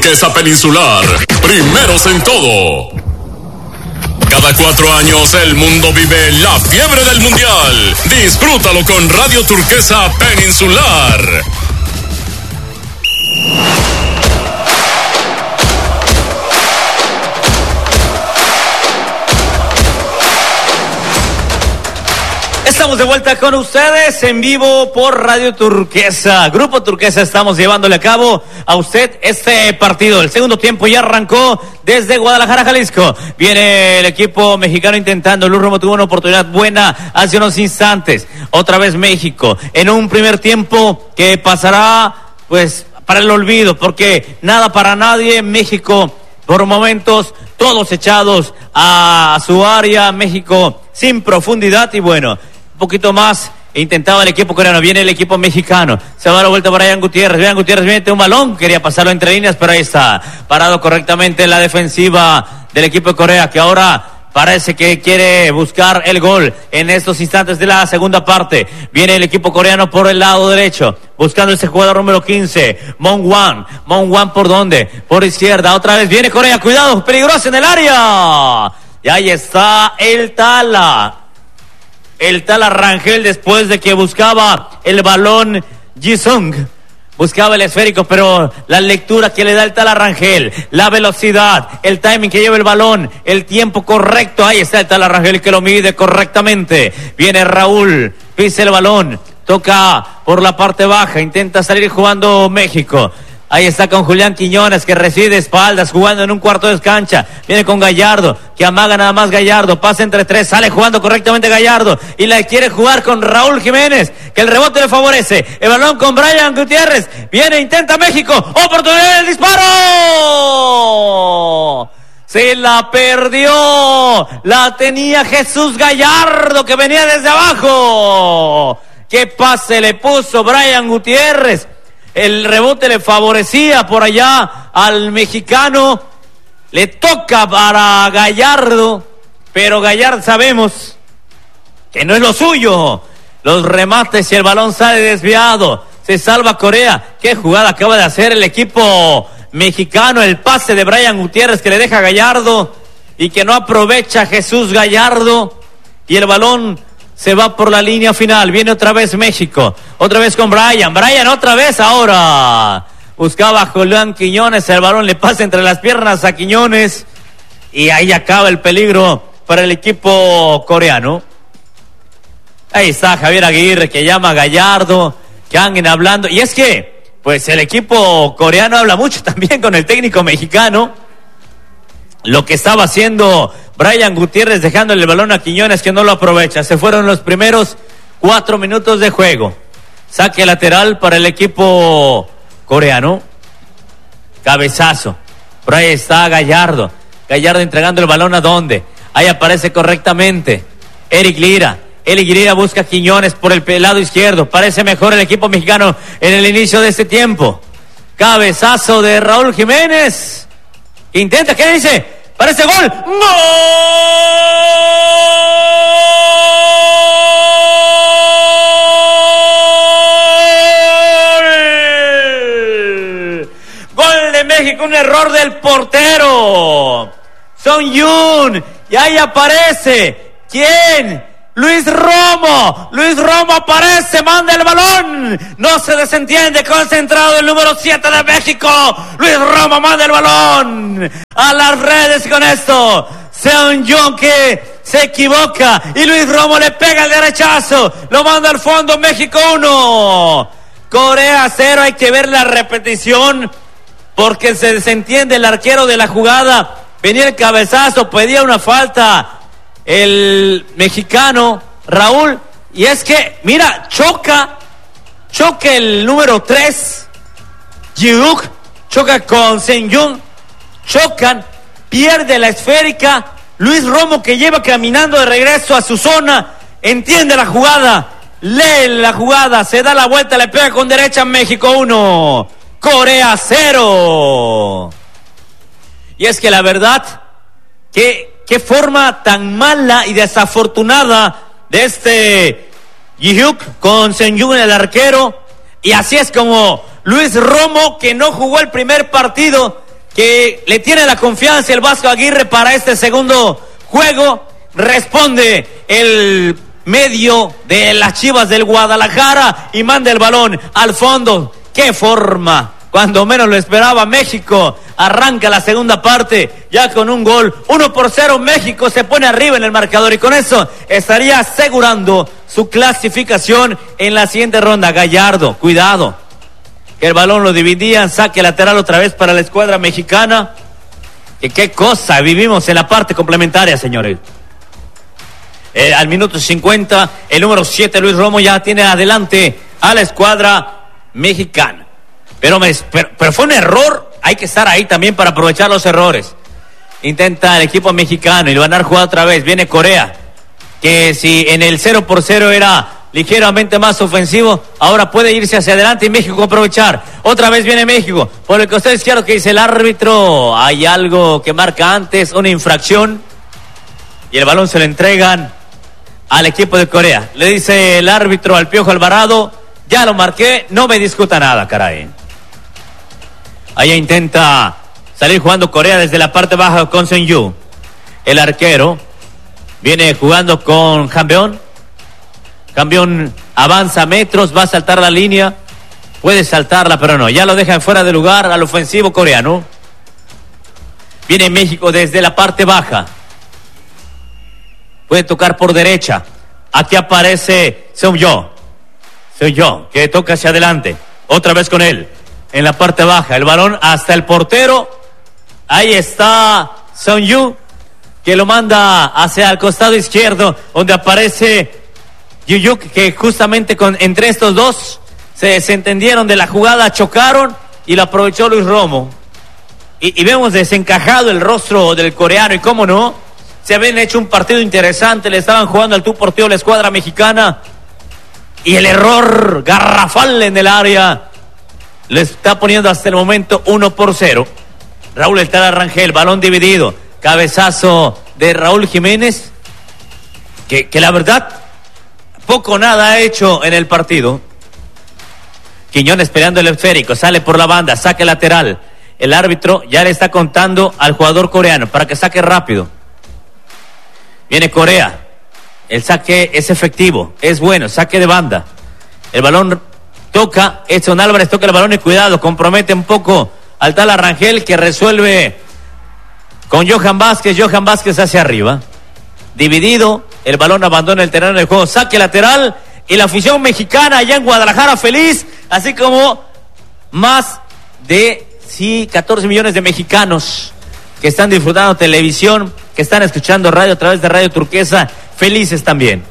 Turquesa Peninsular, primeros en todo. Cada 4 años el mundo vive la fiebre del mundial. Disfrútalo con Radio Turquesa Peninsular. Estamos de vuelta con ustedes en vivo por Radio Turquesa. Grupo Turquesa, estamos llevándole a cabo a usted este partido. El segundo tiempo ya arrancó desde Guadalajara, Jalisco. Viene el equipo mexicano intentando. Luis Romo tuvo una oportunidad buena hace unos instantes. Otra vez México en un primer tiempo que pasará pues para el olvido, porque nada para nadie. México por momentos todos echados a su área. México sin profundidad y bueno, poquito más intentaba el equipo coreano. Viene el equipo mexicano, se va a la vuelta para Brian Gutiérrez mete un balón, quería pasarlo entre líneas, pero ahí está, parado correctamente en la defensiva del equipo de Corea, que ahora parece que quiere buscar el gol en estos instantes de la segunda parte. Viene el equipo coreano por el lado derecho, buscando ese jugador número 15, Mon-Wan, ¿por dónde? Por izquierda, otra vez viene Corea, cuidado, peligroso en el área, y ahí está el Tala Rangel, después de que buscaba el balón Ji-sung, buscaba el esférico, pero la lectura que le da el Tala Rangel, la velocidad, el timing que lleva el balón, el tiempo correcto, ahí está el Tala Rangel que lo mide correctamente. Viene Raúl, pisa el balón, toca por la parte baja, intenta salir jugando México. Ahí está con Julián Quiñones, que recibe de espaldas, jugando en un cuarto de cancha. Viene con Gallardo, que amaga nada más Gallardo. Pasa entre tres, sale jugando correctamente Gallardo. Y la quiere jugar con Raúl Jiménez, que el rebote le favorece. El balón con Brian Gutiérrez. Viene, intenta México. ¡Oportunidad del disparo! Se la perdió. La tenía Jesús Gallardo, que venía desde abajo. ¡Qué pase le puso Brian Gutiérrez! El rebote le favorecía por allá al mexicano. Le toca para Gallardo, pero Gallardo sabemos que no es lo suyo. Los remates y el balón sale desviado. Se salva Corea. ¿Qué jugada acaba de hacer el equipo mexicano? El pase de Brian Gutiérrez que le deja a Gallardo y que no aprovecha Jesús Gallardo. Y el balón se va por la línea final. Viene otra vez México. Otra vez con Brian otra vez ahora. Buscaba a Julián Quiñones. El balón le pasa entre las piernas a Quiñones. Y ahí acaba el peligro para el equipo coreano. Ahí está Javier Aguirre, que llama a Gallardo, que anden hablando. Y es que, pues el equipo coreano habla mucho también con el técnico mexicano. Lo que estaba haciendo Brian Gutiérrez, dejándole el balón a Quiñones, que no lo aprovecha. Se fueron los primeros 4 minutos de juego. Saque lateral para el equipo coreano. Cabezazo. Por ahí está Gallardo entregando el balón a dónde. Ahí aparece correctamente Eric Lira busca a Quiñones por el lado izquierdo. Parece mejor el equipo mexicano en el inicio de este tiempo. Cabezazo de Raúl Jiménez. Intenta, ¿qué dice? Parece gol. ¡Gol! Gol de México, un error del portero Son Yun. Y ahí aparece, ¿quién? Luis Romo aparece, manda el balón, no se desentiende, concentrado el número 7 de México. Luis Romo manda el balón a las redes con esto. Seon Jung que se equivoca y Luis Romo le pega el derechazo, lo manda al fondo. México 1, Corea 0. Hay que ver la repetición porque se desentiende el arquero de la jugada. Venía el cabezazo, pedía una falta el mexicano Raúl, y es que mira, choca el número 3 Jiuk, choca con Senyun, chocan, pierde la esférica. Luis Romo, que lleva caminando de regreso a su zona, entiende la jugada, lee la jugada, se da la vuelta, le pega con derecha. México 1, Corea 0. Y es que la verdad, qué forma tan mala y desafortunada de este Jihyuk con Senyun, el arquero. Y así es como Luis Romo, que no jugó el primer partido, que le tiene la confianza el Vasco Aguirre para este segundo juego. Responde el medio de las Chivas del Guadalajara y manda el balón al fondo. ¡Qué forma! Cuando menos lo esperaba, México arranca la segunda parte ya con un gol. 1-0, México se pone arriba en el marcador y con eso estaría asegurando su clasificación en la siguiente ronda. Gallardo, cuidado, que el balón lo dividían, saque lateral otra vez para la escuadra mexicana. Que qué cosa vivimos en la parte complementaria, señores. Al minuto 50, el número 7, Luis Romo, ya tiene adelante a la escuadra mexicana. Pero fue un error, hay que estar ahí también para aprovechar los errores. Intenta el equipo mexicano y lo van a jugar otra vez. Viene Corea, que si en el 0-0 era ligeramente más ofensivo, ahora puede irse hacia adelante y México aprovechar. Otra vez viene México, por el costado izquierdo, que dice el árbitro, hay algo que marca antes, una infracción, y el balón se lo entregan al equipo de Corea. Le dice el árbitro al Piojo Alvarado, ya lo marqué, no me discuta nada, caray. Allá intenta salir jugando Corea desde la parte baja con Seung-yu. El arquero viene jugando con Campeón. Campeón avanza metros, va a saltar la línea. Puede saltarla, pero no. Ya lo dejan fuera de lugar al ofensivo coreano. Viene México desde la parte baja. Puede tocar por derecha. Aquí aparece Seung-yu. Seung-yu, que toca hacia adelante. Otra vez con él. En la parte baja, el balón hasta el portero. Ahí está Seung-yu, que lo manda hacia el costado izquierdo, donde aparece Yuyuk, que justamente entre estos dos se desentendieron de la jugada, chocaron y lo aprovechó Luis Romo. Y vemos desencajado el rostro del coreano, y cómo no, se habían hecho un partido interesante, le estaban jugando al tú por tú la escuadra mexicana, y el error garrafal en el área le está poniendo hasta el momento 1-0. Raúl El Tala Rangel, balón dividido, cabezazo de Raúl Jiménez, que la verdad poco nada ha hecho en el partido. Quiñones peleando el esférico, sale por la banda, saque lateral. El árbitro ya le está contando al jugador coreano para que saque rápido. Viene Corea, el saque es efectivo, es bueno, saque de banda. El balón toca, Edson Álvarez toca el balón y cuidado, compromete un poco al Tala Rangel, que resuelve con Johan Vázquez hacia arriba. Dividido, el balón abandona el terreno del juego, saque lateral, y la afición mexicana allá en Guadalajara feliz, así como más de 14 millones de mexicanos que están disfrutando televisión, que están escuchando radio a través de Radio Turquesa, felices también.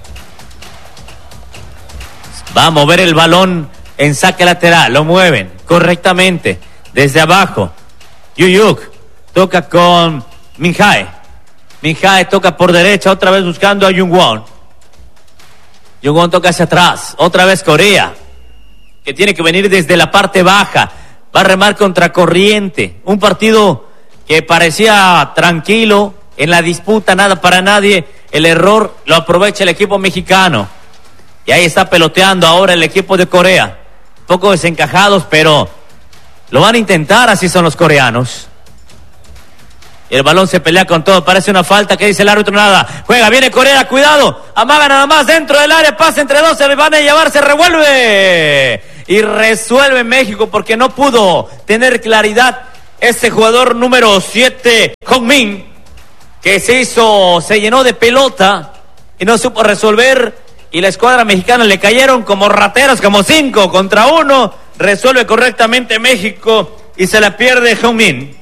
Va a mover el balón en saque lateral, lo mueven correctamente desde abajo. Yuyuk toca con Minjae. Minjae toca por derecha, otra vez buscando a Jungwon. Jungwon toca hacia atrás, otra vez Corea, que tiene que venir desde la parte baja. Va a remar contra corriente. Un partido que parecía tranquilo en la disputa, nada para nadie. El error lo aprovecha el equipo mexicano. Y ahí está peloteando ahora el equipo de Corea. Poco desencajados, pero lo van a intentar, así son los coreanos. El balón se pelea con todo, parece una falta, que dice el árbitro, nada. Juega, viene Corea, cuidado, amaga nada más dentro del área, pasa entre dos, se le van a llevar, se revuelve. Y resuelve México porque no pudo tener claridad ese jugador número 7, Hong-min, que se llenó de pelota y no supo resolver. Y la escuadra mexicana le cayeron como rateros, como 5 contra 1. Resuelve correctamente México y se la pierde Hong-min.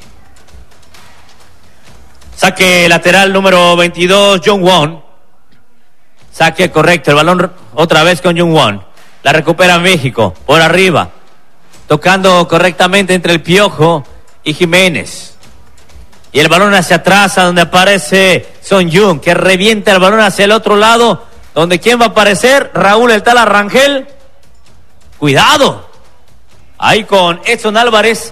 Saque lateral número 22, Jungwon. Saque correcto, el balón otra vez con Jungwon. La recupera México, por arriba. Tocando correctamente entre el Piojo y Jiménez. Y el balón hacia atrás, a donde aparece Seung-yu, que revienta el balón hacia el otro lado. Donde ¿quién va a aparecer? Raúl El Tala Rangel. Cuidado. Ahí con Edson Álvarez,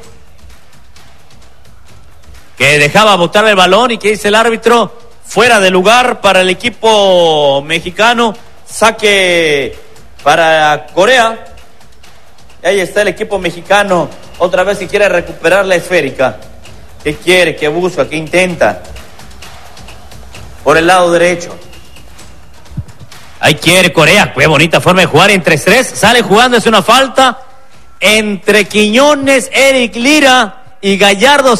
que dejaba botar el balón, y que dice el árbitro, fuera de lugar para el equipo mexicano. Saque para Corea. Y ahí está el equipo mexicano, otra vez, que quiere recuperar la esférica. ¿Qué quiere? ¿Qué busca? ¿Qué intenta? Por el lado derecho. Ahí quiere Corea. Qué bonita forma de jugar entre tres. Sale jugando, es una falta entre Quiñones, Eric Lira y Gallardo.